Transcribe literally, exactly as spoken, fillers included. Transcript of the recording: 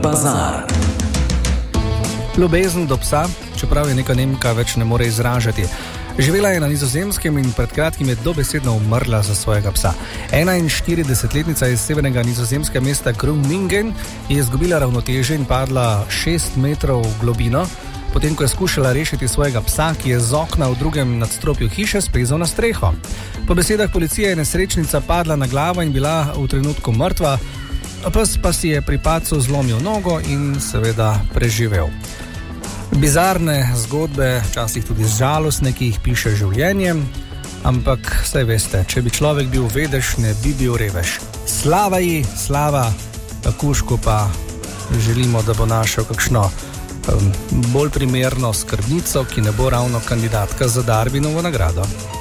bazar. Ljubezen do psa, čeprav je neka Nemka, več ne more izražati. Živela je na Nizozemskem in pred kratkim je dobesedno umrla za svojega psa. enainštiridesetletnica iz severnega nizozemskega mesta Groningen je izgubila ravnotežje in padla šest metrov v globino, potem ko je skušala rešiti svojega psa, ki je z okna v drugem nadstropju hiše splezal na streho. Po besedah policije je nesrečnica padla na glavo in bila v trenutku mrtva, pes pa si je pri padcu zlomil nogo in seveda preživel. Bizarne zgodbe, včasih tudi žalostne, ki jih piše življenje, ampak saj veste, če bi človek bil vedež, ne bi bil revež. Slava ji, slava, Kužku pa želimo, da bo našel kakšno um, bolj primerno skrbnico, ki ne bo ravno kandidatka za Darwinovo nagrado.